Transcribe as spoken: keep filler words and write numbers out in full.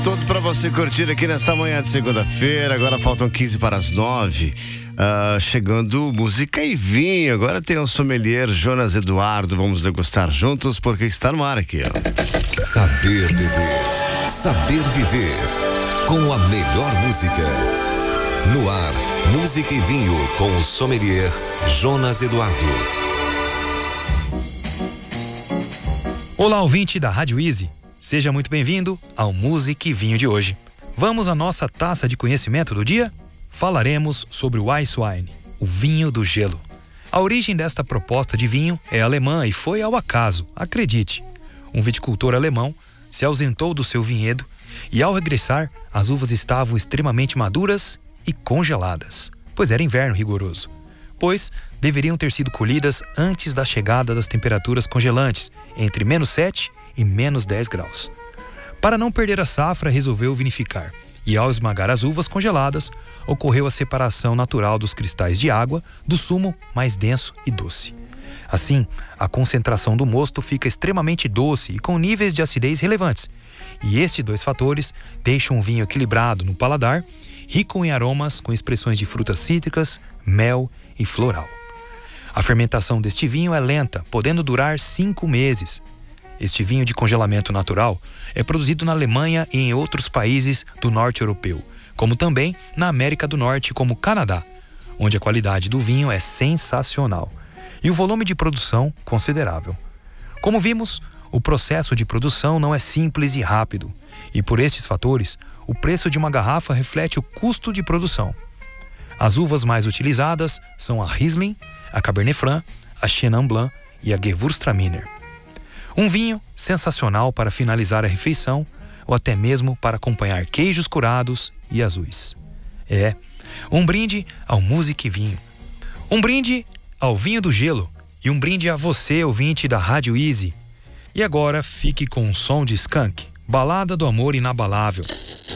Todo para você curtir aqui nesta manhã de segunda-feira. Agora faltam quinze para as nove. Uh, chegando música e vinho. Agora tem o sommelier Jonas Eduardo. Vamos degustar juntos porque está no ar aqui, ó. Saber beber, saber viver, com a melhor música. No ar, música e vinho com o sommelier Jonas Eduardo. Olá, ouvinte da Rádio Easy. Seja muito bem-vindo ao Música e Vinho de hoje. Vamos à nossa taça de conhecimento do dia? Falaremos sobre o Ice Wine, o vinho do gelo. A origem desta proposta de vinho é alemã e foi ao acaso, acredite. Um viticultor alemão se ausentou do seu vinhedo e, ao regressar, as uvas estavam extremamente maduras e congeladas, pois era inverno rigoroso. Pois deveriam ter sido colhidas antes da chegada das temperaturas congelantes, entre menos sete e menos dez graus. Para não perder a safra, resolveu vinificar, e ao esmagar as uvas congeladas, ocorreu a separação natural dos cristais de água do sumo mais denso e doce. Assim, a concentração do mosto fica extremamente doce e com níveis de acidez relevantes, e estes dois fatores deixam o vinho equilibrado no paladar, rico em aromas com expressões de frutas cítricas, mel e floral. A fermentação deste vinho é lenta, podendo durar cinco meses. Este vinho de congelamento natural é produzido na Alemanha e em outros países do norte europeu, como também na América do Norte, como Canadá, onde a qualidade do vinho é sensacional e o volume de produção considerável. Como vimos, o processo de produção não é simples e rápido, e por estes fatores, o preço de uma garrafa reflete o custo de produção. As uvas mais utilizadas são a Riesling, a Cabernet Franc, a Chenin Blanc e a Gewürztraminer. Um vinho sensacional para finalizar a refeição ou até mesmo para acompanhar queijos curados e azuis. É, um brinde ao Música e Vinho. Um brinde ao vinho do gelo e um brinde a você, ouvinte da Rádio Easy. E agora fique com um som de Skank, Balada do Amor Inabalável.